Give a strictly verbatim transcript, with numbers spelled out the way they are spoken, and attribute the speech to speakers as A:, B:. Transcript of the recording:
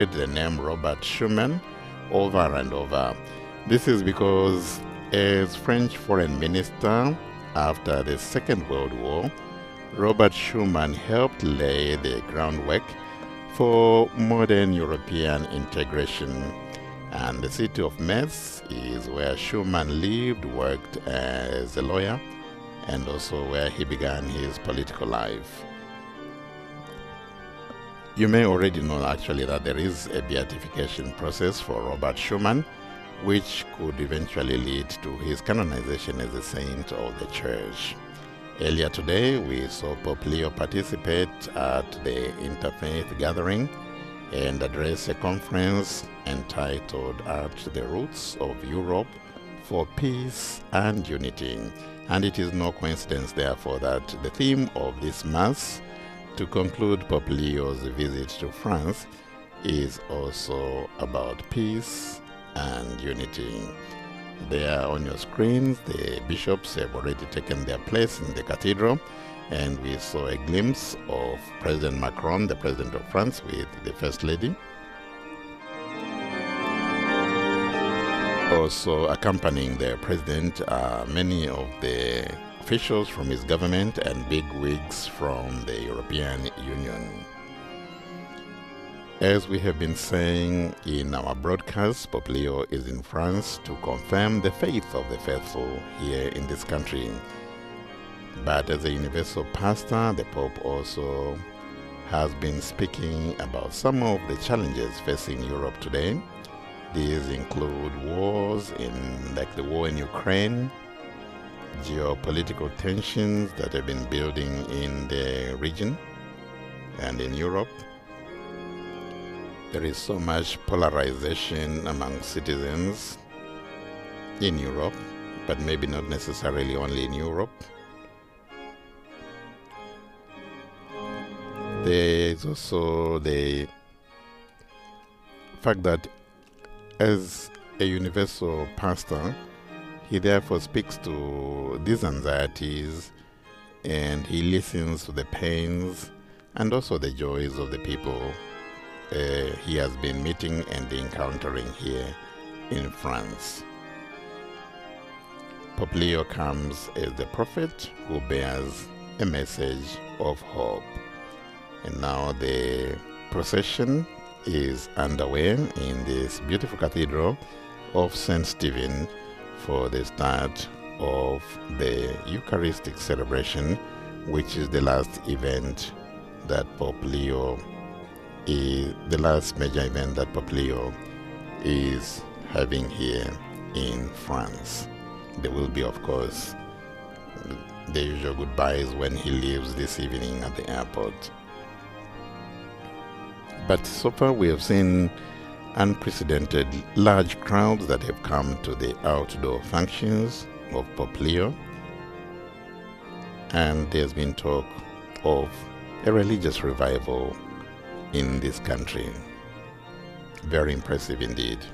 A: the name Robert Schuman over and over. This is because as French foreign minister after the Second World War, Robert Schuman helped lay the groundwork for modern European integration. And the city of Metz is where Schuman lived, worked as a lawyer, and also where he began his political life. You may already know actually that there is a beatification process for Robert Schuman, which could eventually lead to his canonization as a saint of the church. Earlier today, we saw Pope Leo participate at the Interfaith Gathering and address a conference entitled At the Roots of Europe for Peace and Unity. And it is no coincidence, therefore, that the theme of this Mass, to conclude Pope Leo's visit to France, is also about peace and unity. There on your screens, the bishops have already taken their place in the cathedral, and we saw a glimpse of President Macron, the President of France, with the First Lady. Also accompanying the President are many of the officials from his government and big wigs from the European Union. As we have been saying in our broadcast, Pope Leo is in France to confirm the faith of the faithful here in this country. But as a universal pastor, the Pope also has been speaking about some of the challenges facing Europe today. These include wars, in like the war in Ukraine, geopolitical tensions that have been building in the region and in Europe. There is so much polarization among citizens in Europe, but maybe not necessarily only in Europe. There is also the fact that as a universal pastor, he therefore speaks to these anxieties and he listens to the pains and also the joys of the people uh, he has been meeting and encountering here in France. Pope Leo comes as the prophet who bears a message of hope. And now the procession is underway in this beautiful cathedral of Saint Stephen for the start of the Eucharistic celebration, which is the last event that Pope Leo is, the last major event that Pope Leo is having here in France. There will be, of course, the usual goodbyes when he leaves this evening at the airport. But so far we have seen unprecedented large crowds that have come to the outdoor functions of Pope Leo, and there's been talk of a religious revival in this country. Very impressive indeed.